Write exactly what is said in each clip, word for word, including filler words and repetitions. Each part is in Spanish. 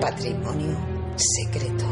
Patrimonio secreto.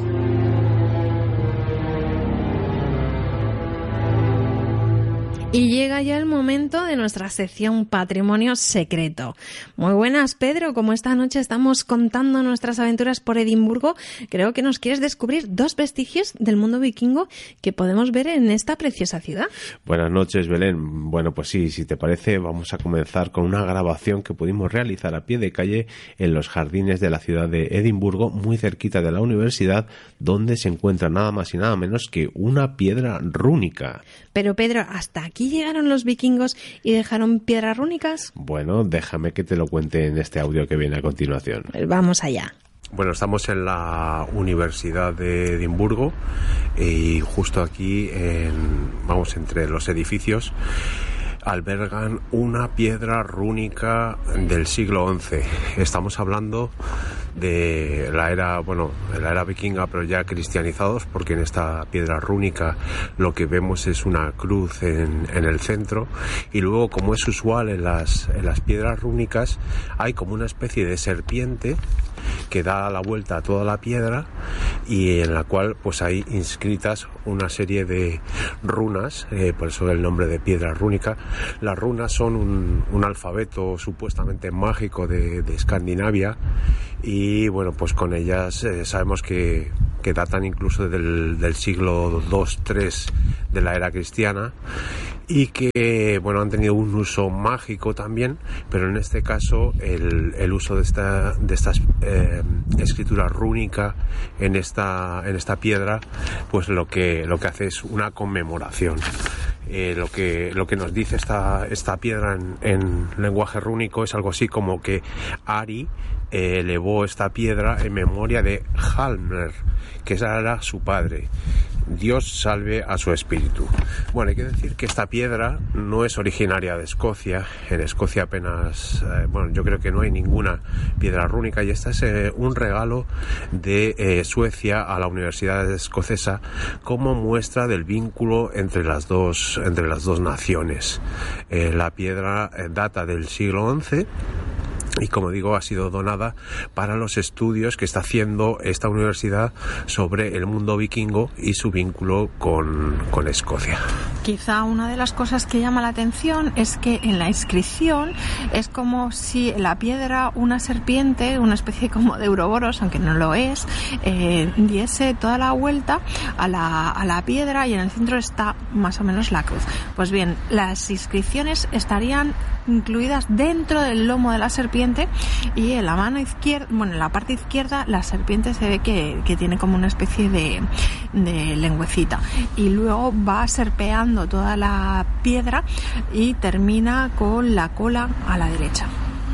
Y llega ya el momento de nuestra sección Patrimonio Secreto. Muy buenas, Pedro. Como esta noche estamos contando nuestras aventuras por Edimburgo, creo que nos quieres descubrir dos vestigios del mundo vikingo que podemos ver en esta preciosa ciudad. Buenas noches, Belén. Bueno, pues sí, si te parece, vamos a comenzar con una grabación que pudimos realizar a pie de calle en los jardines de la ciudad de Edimburgo, muy cerquita de la universidad, donde se encuentra nada más y nada menos que una piedra rúnica. Pero, Pedro, ¿hasta aquí llegaron los vikingos y dejaron piedras rúnicas? Bueno, déjame que te lo cuente en este audio que viene a continuación. Pues vamos allá. Bueno, estamos en la Universidad de Edimburgo y justo aquí, en, vamos, entre los edificios, albergan una piedra rúnica del siglo once. Estamos hablando de la era, bueno, de la era vikinga, pero ya cristianizados, porque en esta piedra rúnica lo que vemos es una cruz en, en el centro, y luego, como es usual en las, en las piedras rúnicas, hay como una especie de serpiente que da la vuelta a toda la piedra y en la cual pues hay inscritas una serie de runas, eh, por eso el nombre de piedra rúnica. Las runas son un, un alfabeto supuestamente mágico de, de Escandinavia, y bueno, pues con ellas eh, sabemos que, que datan incluso del, del siglo dos tres de la era cristiana, y que bueno, han tenido un uso mágico también, pero en este caso el, el uso de esta de estas eh, escritura rúnica en esta en esta piedra, pues lo que lo que hace es una conmemoración. Eh, lo que lo que nos dice esta esta piedra en, en lenguaje rúnico es algo así como que Ari eh, elevó esta piedra en memoria de Halmer, que era su padre. Dios salve a su espíritu. Bueno, hay que decir que esta piedra no es originaria de Escocia. En Escocia apenas, eh, bueno, yo creo que no hay ninguna piedra rúnica, y esta es eh, un regalo de eh, Suecia a la Universidad Escocesa como muestra del vínculo entre las dos, entre las dos naciones. Eh, la piedra eh, data del siglo once. Y como digo, ha sido donada para los estudios que está haciendo esta universidad sobre el mundo vikingo y su vínculo con, con Escocia. Quizá una de las cosas que llama la atención es que en la inscripción es como si la piedra, una serpiente, una especie como de Ouroboros, aunque no lo es, eh, diese toda la vuelta a la, a la piedra, y en el centro está más o menos la cruz. Pues bien, las inscripciones estarían incluidas dentro del lomo de la serpiente, y en la mano izquierda, bueno, en la parte izquierda, la serpiente se ve que, que tiene como una especie de, de lengüecita, y luego va serpeando toda la piedra y termina con la cola a la derecha.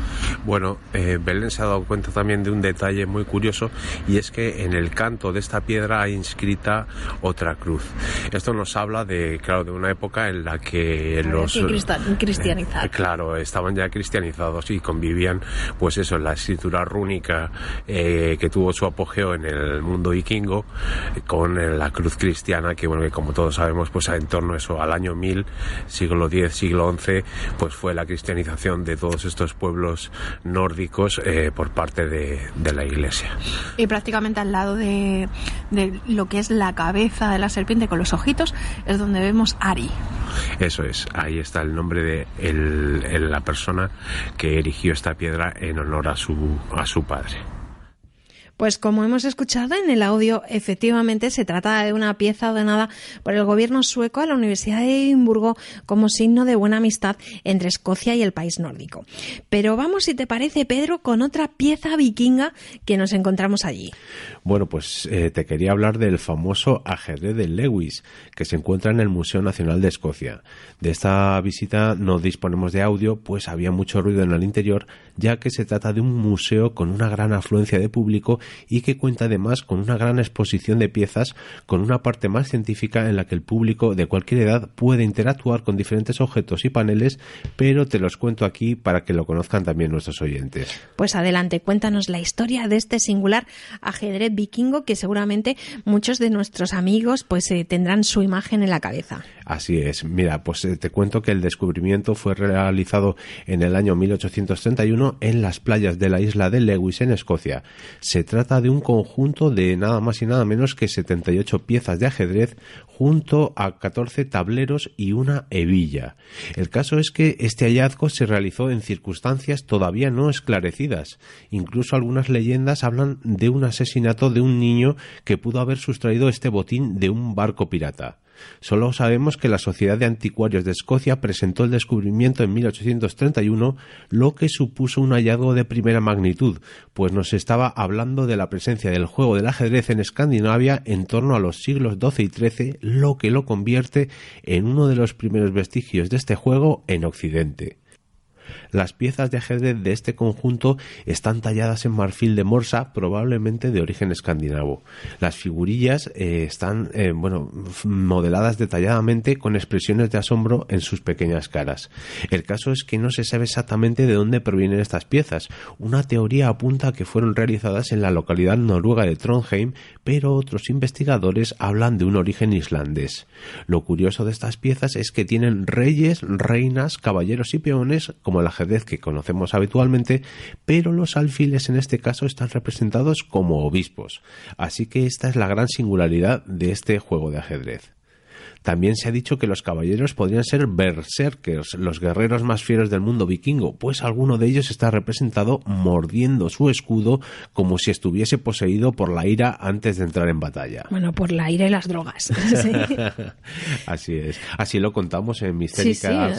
Bueno, eh, Belén se ha dado cuenta también de un detalle muy curioso, y es que en el canto de esta piedra hay inscrita otra cruz. Esto nos habla de, claro, de una época en la que Había los que cristianizar. Eh, claro, estaban ya cristianizados y convivían, pues eso, en la escritura rúnica eh, que tuvo su apogeo en el mundo vikingo, con eh, la cruz cristiana, que bueno, que como todos sabemos, pues en torno a eso, al año mil, siglo diez, siglo once, pues fue la cristianización de todos estos pueblos nórdicos eh, por parte de, de la Iglesia. Y prácticamente al lado de, de lo que es la cabeza de la serpiente con los ojitos es donde vemos Ari. Eso es, ahí está el nombre de el, el, la persona que erigió esta piedra en honor a su, a su padre. Pues como hemos escuchado en el audio, efectivamente se trata de una pieza donada por el gobierno sueco a la Universidad de Edimburgo como signo de buena amistad entre Escocia y el país nórdico. Pero vamos, si te parece, Pedro, con otra pieza vikinga que nos encontramos allí. Bueno, pues eh, te quería hablar del famoso ajedrez de Lewis, que se encuentra en el Museo Nacional de Escocia. De esta visita no disponemos de audio, pues había mucho ruido en el interior, ya que se trata de un museo con una gran afluencia de público y que cuenta además con una gran exposición de piezas, con una parte más científica en la que el público de cualquier edad puede interactuar con diferentes objetos y paneles, pero te los cuento aquí para que lo conozcan también nuestros oyentes. Pues adelante, cuéntanos la historia de este singular ajedrez vikingo que seguramente muchos de nuestros amigos pues eh, tendrán su imagen en la cabeza. Así es. Mira, pues eh, te cuento que el descubrimiento fue realizado en el año mil ochocientos treinta y uno en las playas de la isla de Lewis, en Escocia. Se trata de un conjunto de nada más y nada menos que setenta y ocho piezas de ajedrez junto a catorce tableros y una hebilla. El caso es que este hallazgo se realizó en circunstancias todavía no esclarecidas. Incluso algunas leyendas hablan de un asesinato de un niño que pudo haber sustraído este botín de un barco pirata. Solo sabemos que la Sociedad de Anticuarios de Escocia presentó el descubrimiento en mil ochocientos treinta y uno, lo que supuso un hallazgo de primera magnitud, pues nos estaba hablando de la presencia del juego del ajedrez en Escandinavia en torno a los siglos doce y trece, lo que lo convierte en uno de los primeros vestigios de este juego en Occidente. Las piezas de ajedrez de este conjunto están talladas en marfil de morsa, probablemente de origen escandinavo. Las figurillas eh, están eh, bueno, modeladas detalladamente con expresiones de asombro en sus pequeñas caras. El caso es que no se sabe exactamente de dónde provienen estas piezas. Una teoría apunta a que fueron realizadas en la localidad noruega de Trondheim, pero otros investigadores hablan de un origen islandés. Lo curioso de estas piezas es que tienen reyes, reinas, caballeros y peones, como el ajedrez que conocemos habitualmente, pero los alfiles en este caso están representados como obispos. Así que esta es la gran singularidad de este juego de ajedrez. También se ha dicho que los caballeros podrían ser berserkers, los guerreros más fieros del mundo vikingo, pues alguno de ellos está representado mordiendo su escudo como si estuviese poseído por la ira antes de entrar en batalla. Bueno, por la ira y las drogas. Sí. Así es. Así lo contamos en Mistérica. Sí, sí.